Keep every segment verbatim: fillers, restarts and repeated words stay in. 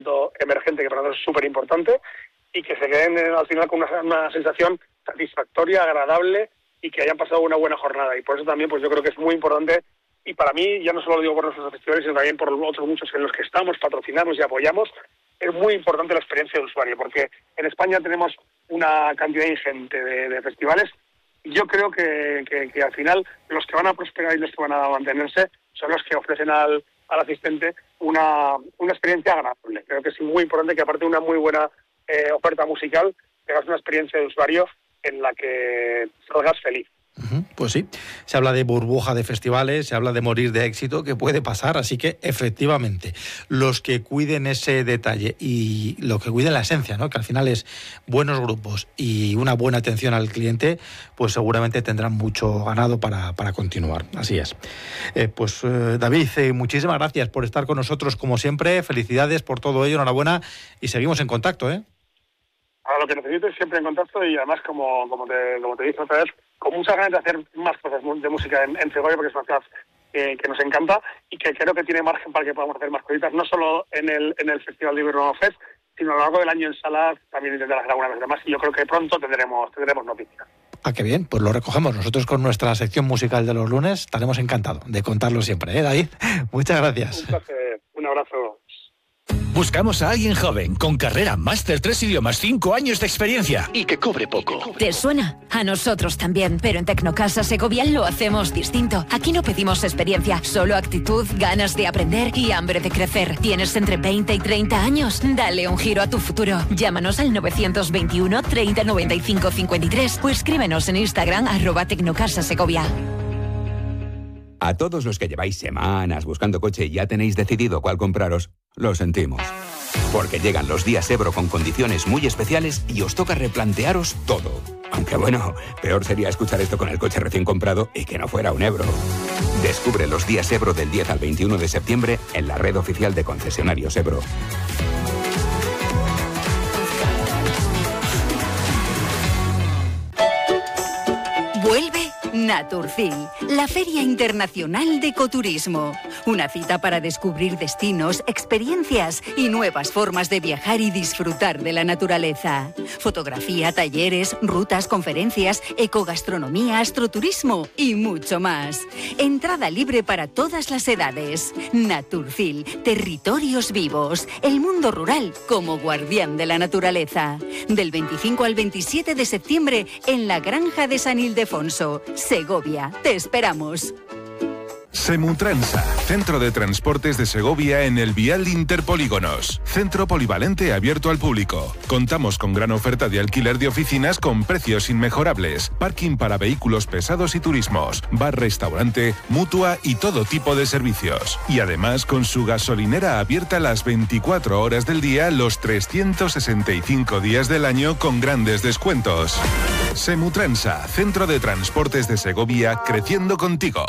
emergente, que para nosotros es súper importante, y que se queden al final con una, una sensación satisfactoria, agradable, y que hayan pasado una buena jornada. Y por eso también pues yo creo que es muy importante, y para mí, ya no solo lo digo por nuestros festivales, sino también por otros muchos en los que estamos, patrocinamos y apoyamos, es muy importante la experiencia de usuario, porque en España tenemos una cantidad ingente de, de festivales, y yo creo que, que, que al final los que van a prosperar y los que van a mantenerse son los que ofrecen al, al asistente una, una experiencia agradable. Creo que es muy importante que, aparte de una muy buena eh, oferta musical, tengas una experiencia de usuario en la que salgas feliz. Uh-huh, pues sí, se habla de burbuja de festivales, se habla de morir de éxito, que puede pasar, así que efectivamente los que cuiden ese detalle y lo que cuiden la esencia, ¿no?, que al final es buenos grupos y una buena atención al cliente, pues seguramente tendrán mucho ganado para, para continuar. Así es. Eh, pues eh, David, eh, muchísimas gracias por estar con nosotros como siempre, felicidades por todo ello, enhorabuena, y seguimos en contacto, ¿eh? A lo que necesites, siempre en contacto, y además, como, como, te, como te dije otra vez, con muchas ganas de hacer más cosas de música en, en Segovia, porque es una ciudad eh, que nos encanta y que creo que tiene margen para que podamos hacer más cositas, no solo en el en el Festival de Ibero Fest, sino a lo largo del año en salas, también intentar hacer alguna vez más, y yo creo que pronto tendremos tendremos noticias. Ah, qué bien, pues lo recogemos. Nosotros con nuestra sección musical de los lunes estaremos encantados de contarlo siempre, ¿eh, David? Muchas gracias. Un placer, un abrazo. Buscamos a alguien joven, con carrera, máster, tres idiomas, cinco años de experiencia y que cobre poco. ¿Te suena? A nosotros también, pero en Tecnocasa Segovia lo hacemos distinto. Aquí no pedimos experiencia, solo actitud, ganas de aprender y hambre de crecer. ¿Tienes entre veinte y treinta años? Dale un giro a tu futuro. Llámanos al novecientos veintiuno treinta noventa y cinco cincuenta y tres o escríbenos en Instagram arroba Tecnocasa Segovia. A todos los que lleváis semanas buscando coche y ya tenéis decidido cuál compraros, lo sentimos. Porque llegan los días Ebro con condiciones muy especiales y os toca replantearos todo. Aunque bueno, peor sería escuchar esto con el coche recién comprado y que no fuera un Ebro. Descubre los días Ebro del diez al veintiuno de septiembre en la red oficial de concesionarios Ebro. Vuelve Naturcil, la Feria Internacional de Ecoturismo. Una cita para descubrir destinos, experiencias y nuevas formas de viajar y disfrutar de la naturaleza. Fotografía, talleres, rutas, conferencias, ecogastronomía, astroturismo y mucho más. Entrada libre para todas las edades. Naturcil, territorios vivos. El mundo rural como guardián de la naturaleza. Del veinticinco al veintisiete de septiembre en la Granja de San Ildefonso, Segovia. Te esperamos. Semutransa, Centro de Transportes de Segovia en el Vial Interpolígonos. Centro polivalente abierto al público. Contamos con gran oferta de alquiler de oficinas con precios inmejorables. Parking para vehículos pesados y turismos. Bar, restaurante, mutua y todo tipo de servicios. Y además con su gasolinera abierta las veinticuatro horas del día, los trescientos sesenta y cinco días del año con grandes descuentos. Semutransa, Centro de Transportes de Segovia, creciendo contigo.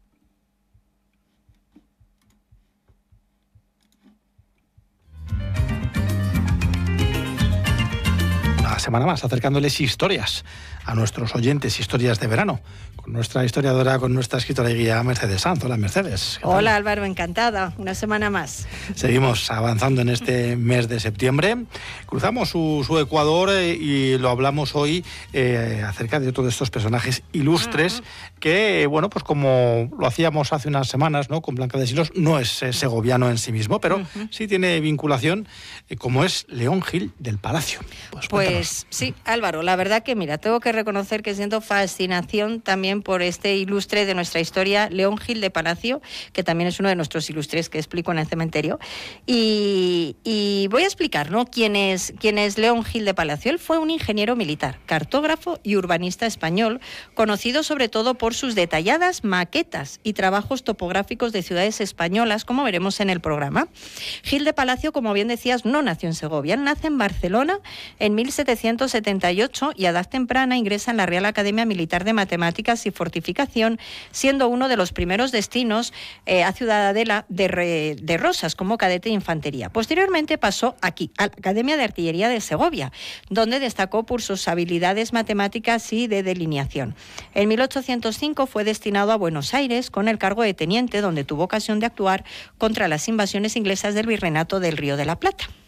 Semana más, acercándoles historias a nuestros oyentes, historias de verano, con nuestra historiadora, con nuestra escritora y guía Mercedes Sanz. Hola, Mercedes. Hola, Álvaro, encantada. Una semana más. Seguimos avanzando en este mes de septiembre. Cruzamos su, su Ecuador eh, y lo hablamos hoy eh, acerca de todos estos personajes ilustres uh-huh. que, bueno, pues como lo hacíamos hace unas semanas, ¿no?, con Blanca de Silos, no es eh, segoviano en sí mismo, pero uh-huh. sí tiene vinculación, eh, como es León Gil del Palacio. Pues, pues sí, Álvaro, la verdad que, mira, tengo que reconocer que siento fascinación también por este ilustre de nuestra historia, León Gil de Palacio, que también es uno de nuestros ilustres que explico en el cementerio. Y, y voy a explicar, ¿no?, quién es, quién es León Gil de Palacio. Él fue un ingeniero militar, cartógrafo y urbanista español, conocido sobre todo por sus detalladas maquetas y trabajos topográficos de ciudades españolas, como veremos en el programa. Gil de Palacio, como bien decías, no nació en Segovia, él nace en Barcelona en mil setecientos setecientos setenta y ocho y a edad temprana ingresa en la Real Academia Militar de Matemáticas y Fortificación, siendo uno de los primeros destinos eh, a Ciudadela de, Re, de Rosas como cadete de infantería. Posteriormente pasó aquí, a la Academia de Artillería de Segovia, donde destacó por sus habilidades matemáticas y de delineación. En mil ochocientos cinco fue destinado a Buenos Aires con el cargo de teniente, donde tuvo ocasión de actuar contra las invasiones inglesas del Virreinato del Río de la Plata.